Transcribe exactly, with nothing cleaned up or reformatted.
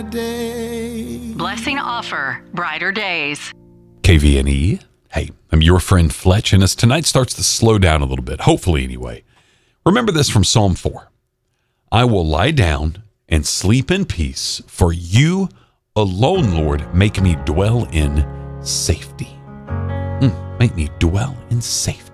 Blessing offer, brighter days. K V N E. Hey, I'm your friend Fletch, and as tonight starts to slow down a little bit, hopefully anyway, remember this from Psalm four. I will lie down and sleep in peace, for you alone, Lord, make me dwell in safety. Mm, make me dwell in safety.